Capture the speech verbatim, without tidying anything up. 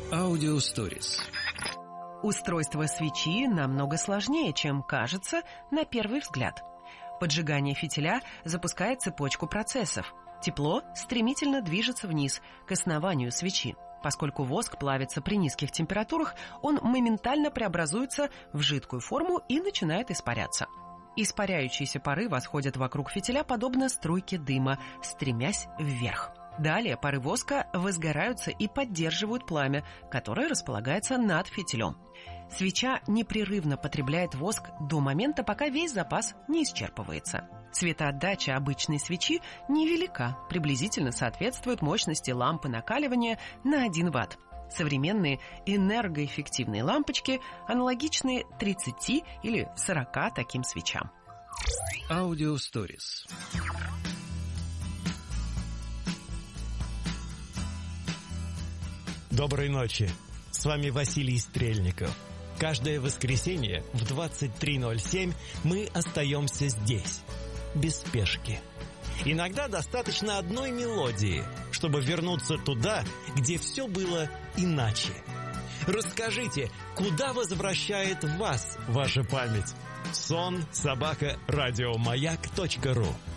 Аудиосторис. Устройство свечи намного сложнее, чем кажется на первый взгляд. Поджигание фитиля запускает цепочку процессов. Тепло стремительно движется вниз, к основанию свечи. Поскольку воск плавится при низких температурах, он моментально преобразуется в жидкую форму и начинает испаряться. Испаряющиеся пары восходят вокруг фитиля, подобно струйке дыма, стремясь вверх. Далее пары воска возгораются и поддерживают пламя, которое располагается над фитилем. Свеча непрерывно потребляет воск до момента, пока весь запас не исчерпывается. Цветоотдача обычной свечи невелика, приблизительно соответствует мощности лампы накаливания на один ватт. Современные энергоэффективные лампочки аналогичны тридцати или сорока таким свечам. Аудиосторис. Доброй ночи! С вами Василий Стрельников. Каждое воскресенье в двадцать три ноль семь мы остаемся здесь, без спешки. Иногда достаточно одной мелодии, чтобы вернуться туда, где все было иначе. Расскажите, куда возвращает вас ваша память? сон собака радиомаяк точка ру